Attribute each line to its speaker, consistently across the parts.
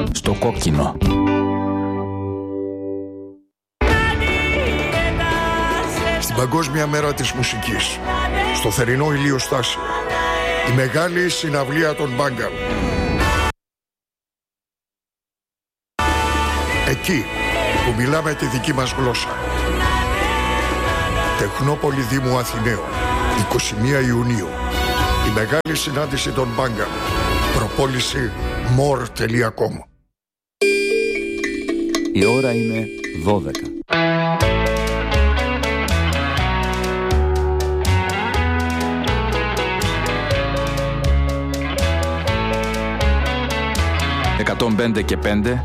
Speaker 1: Στο κόκκινο.
Speaker 2: Στην Παγκόσμια Μέρα της Μουσικής, στο θερινό ηλιοστάσιο, η μεγάλη συναυλία των Μπάγκαν. Εκεί που μιλάμε τη δική μας γλώσσα. Τεχνόπολη Δήμου Αθηναίων, 21 Ιουνίου. Η μεγάλη συνάντηση των Μπάγκαν. Προπόληση more.com.
Speaker 1: Η ώρα είναι 12. «105 και 5»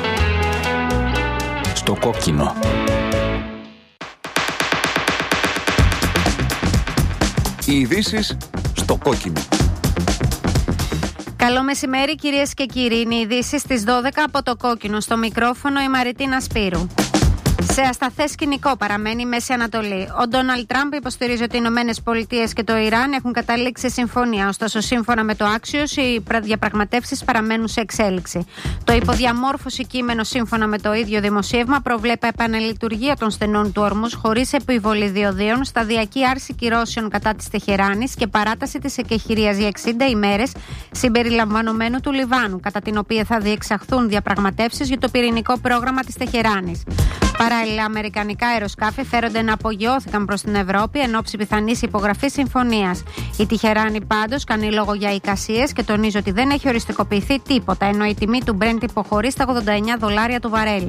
Speaker 1: στο κόκκινο. Οι ειδήσεις στο κόκκινο.
Speaker 3: Καλό μεσημέρι κυρίες και κύριοι. Είναι οι ειδήσεις στις 12 από το κόκκινο. Στο μικρόφωνο η Μαριτίνα Σπύρου. Σε ασταθές σκηνικό παραμένει η Μέση Ανατολή. Ο Ντόναλντ Τραμπ υποστηρίζει ότι οι Ηνωμένες Πολιτείες και το Ιράν έχουν καταλήξει συμφωνία. Ωστόσο, σύμφωνα με το Axios, οι διαπραγματεύσεις παραμένουν σε εξέλιξη. Το υποδιαμόρφωση κείμενο, σύμφωνα με το ίδιο δημοσίευμα, προβλέπει επαναλειτουργία των στενών του ορμούς χωρίς επιβολή διοδίων, σταδιακή άρση κυρώσεων κατά της Τεχεράνης και παράταση της εκεχηρίας για 60 ημέρες, συμπεριλαμβανομένου του Λιβάνου, κατά την οποία θα διεξαχθούν διαπραγματεύσεις για το πυρηνικό πρόγραμμα της Τεχεράνης. Παράλληλα, αμερικανικά αεροσκάφη φέρονται να απογειώθηκαν προς την Ευρώπη εν ώψη πιθανής υπογραφής συμφωνίας. Η Τεχεράνη πάντως κάνει λόγο για εικασίες και τονίζει ότι δεν έχει οριστικοποιηθεί τίποτα, ενώ η τιμή του Brent υποχωρεί στα $89 του βαρέλι.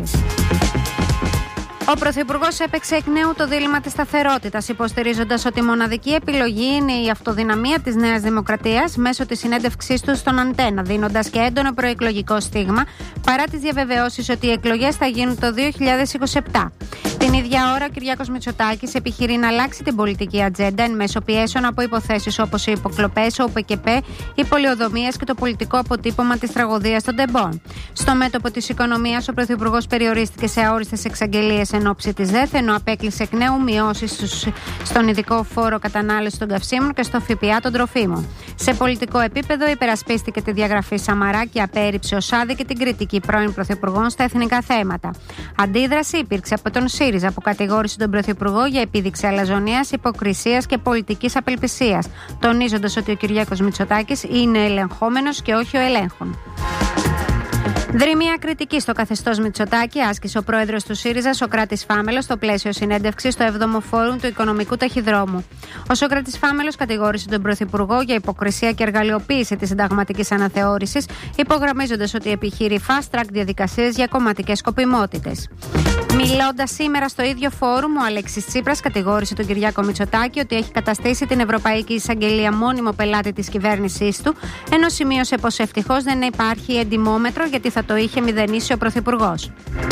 Speaker 3: Ο Πρωθυπουργός έπαιξε εκ νέου το δίλημμα της σταθερότητας, υποστηρίζοντας ότι η μοναδική επιλογή είναι η αυτοδυναμία της Νέας Δημοκρατίας μέσω της συνέντευξής του στον Αντένα, δίνοντας και έντονο προεκλογικό στίγμα, παρά τις διαβεβαιώσεις ότι οι εκλογές θα γίνουν το 2027. Την ίδια ώρα, ο Κυριάκος Μητσοτάκης επιχειρεί να αλλάξει την πολιτική ατζέντα εν μέσω πιέσεων από υποθέσεις όπως οι υποκλοπές, ο ΟΠΕΚΕΠΕ, οι πολιοδομίες και το πολιτικό αποτύπωμα της τραγωδίας των τεμπών. Στο μέτωπο της οικονομίας, ο Πρωθυπουργός περιορίστηκε σε αόριστες εξαγγελίες εν ώψη της ΔΕΘ, ενώ απέκλεισε εκ νέου μειώσεις στον ειδικό φόρο κατανάλωση των καυσίμων και στο ΦΠΑ των τροφίμων. Σε πολιτικό επίπεδο, υπερασπίστηκε τη διαγραφή Σαμαρά και απέρριψε ως άδικη την κριτική πρώην Πρωθυπουργών στα εθνικά θέματα. Αντίδραση υπήρξε από τον ΣΥΡΙΖΑ, που κατηγόρησε τον Πρωθυπουργό για επίδειξη αλαζονίας, υποκρισίας και πολιτικής απελπισίας, τονίζοντας ότι ο Κυριάκος Μητσοτάκης είναι ελεγχόμενος και όχι ο ελέγχων. Δρυμία κριτική στο καθεστώς Μητσοτάκη άσκησε ο πρόεδρος του ΣΥΡΙΖΑ, Σωκράτης Φάμελος, στο πλαίσιο συνέντευξης στο 7ο Φόρουμ του Οικονομικού Ταχυδρόμου. Ο Σωκράτης Φάμελος κατηγόρησε τον Πρωθυπουργό για υποκρισία και εργαλειοποίηση της συνταγματικής αναθεώρησης, υπογραμμίζοντας ότι επιχείρει fast track διαδικασίες για κομματικές σκοπιμότητες. Μιλώντας σήμερα στο ίδιο φόρουμ, ο Αλέξης Τσίπρας κατηγόρησε τον Κυριάκο Μητσοτάκη ότι έχει καταστήσει την Ευρωπαϊκή Εισαγγελία μόνιμο πελάτη της κυβέρνησής του, ενώ σημείωσε πως ευτυχώς δεν υπάρχει εντιμόμετρο γιατί θα το είχε μηδενίσει ο Πρωθυπουργός.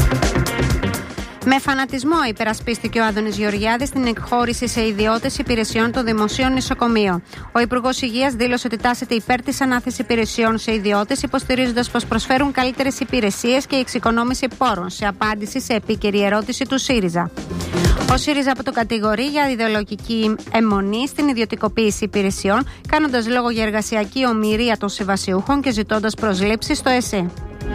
Speaker 3: Με φανατισμό υπερασπίστηκε ο Άδωνης Γεωργιάδης την εκχώρηση σε ιδιώτες υπηρεσιών των δημοσίων νοσοκομείων. Ο Υπουργός Υγείας δήλωσε ότι τάσεται υπέρ της ανάθεσης υπηρεσιών σε ιδιώτες, υποστηρίζοντας πως προσφέρουν καλύτερες υπηρεσίες και εξοικονόμηση πόρων, σε απάντηση σε επίκαιρη ερώτηση του ΣΥΡΙΖΑ. Ο ΣΥΡΙΖΑ αποτοκατηγορεί για ιδεολογική αιμονή στην ιδιωτικοποίηση υπηρεσιών, κάνοντας λόγο για εργασιακή ομηρία των συμβασιούχων και ζητώντας προσλήψεις στο ΕΣΥ.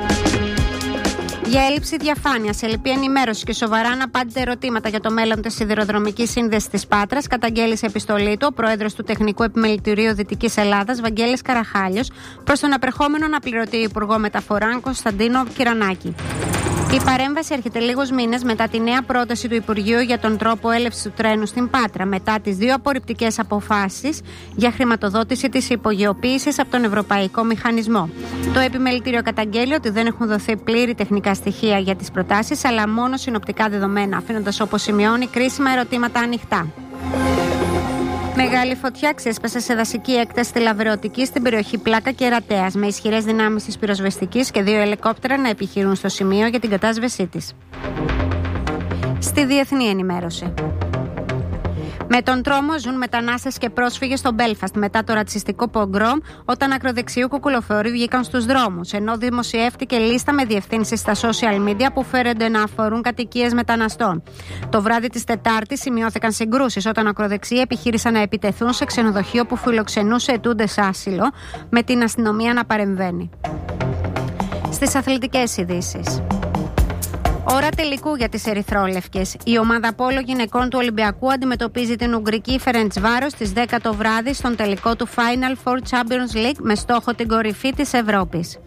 Speaker 3: Για έλλειψη διαφάνειας, ελλειπή ενημέρωση και σοβαρά αναπάντητα ερωτήματα για το μέλλον της σιδηροδρομικής σύνδεσης της Πάτρας, καταγγέλει σε επιστολή του ο πρόεδρος του Τεχνικού Επιμελητηρίου Δυτικής Ελλάδας, Βαγγέλης Καραχάλιος, προς τον απερχόμενο αναπληρωτή Υπουργό Μεταφορών Κωνσταντίνο Κυρανάκη. Η παρέμβαση έρχεται λίγους μήνες μετά τη νέα πρόταση του Υπουργείου για τον τρόπο έλευσης του τρένου στην Πάτρα, μετά τις δύο απορριπτικές αποφάσεις για χρηματοδότηση της υπογειοποίησης από τον Ευρωπαϊκό Μηχανισμό. Το Επιμελητήριο καταγγέλει ότι δεν έχουν δοθεί πλήρη τεχνικά στοιχεία για τις προτάσεις, αλλά μόνο συνοπτικά δεδομένα, αφήνοντας, όπως σημειώνει, κρίσιμα ερωτήματα ανοιχτά. Μεγάλη φωτιά ξέσπασε σε δασική έκταση στη Λαβρεωτική στην περιοχή Πλάκα και Ρατέας, με ισχυρές δυνάμεις της πυροσβεστικής και 2 ελικόπτερα να επιχειρούν στο σημείο για την κατάσβεσή της. Στη διεθνή ενημέρωση. Με τον τρόμο ζουν μετανάστες και πρόσφυγες στο Μπέλφαστ μετά το ρατσιστικό πογκρόμ, όταν ακροδεξιού κουκουλοφόροι βγήκαν στους δρόμους, ενώ δημοσιεύτηκε λίστα με διευθύνσεις στα social media που φέρονται να αφορούν κατοικίες μεταναστών. Το βράδυ της Τετάρτης σημειώθηκαν συγκρούσεις όταν ακροδεξιοί επιχείρησαν να επιτεθούν σε ξενοδοχείο που φιλοξενούσε αιτούντες άσυλο, με την αστυνομία να παρεμβαίνει. Στις αθλητικές ειδήσεις. Ώρα τελικού για τις ερυθρόλευκες. Η ομάδα πόλο γυναικών του Ολυμπιακού αντιμετωπίζει την Ουγγρική Φερεντσβάρος στις 10 το βράδυ στον τελικό του Final Four Champions League με στόχο την κορυφή της Ευρώπης.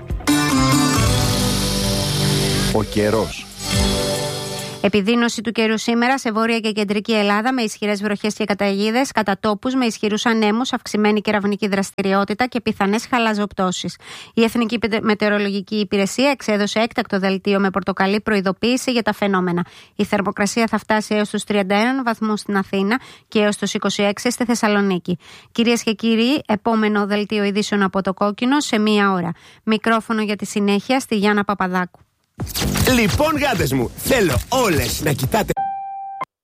Speaker 1: Ο καιρός.
Speaker 3: Επιδείνωση του καιρού σήμερα σε βόρεια και κεντρική Ελλάδα με ισχυρές βροχές και καταιγίδες, κατά τόπους με ισχυρούς ανέμους, αυξημένη κεραυνική δραστηριότητα και πιθανές χαλαζοπτώσεις. Η Εθνική Μετεωρολογική Υπηρεσία εξέδωσε έκτακτο δελτίο με πορτοκαλί προειδοποίηση για τα φαινόμενα. Η θερμοκρασία θα φτάσει έως τους 31 βαθμούς στην Αθήνα και έως τους 26 στη Θεσσαλονίκη. Κυρίες και κύριοι, επόμενο δελτίο ειδήσεων από το Κόκκινο σε μία ώρα. Μικρόφωνο για τη συνέχεια στη Γιάννα Παπαδάκου.
Speaker 4: Λοιπόν, γάτες μου, θέλω όλες να κοιτάτε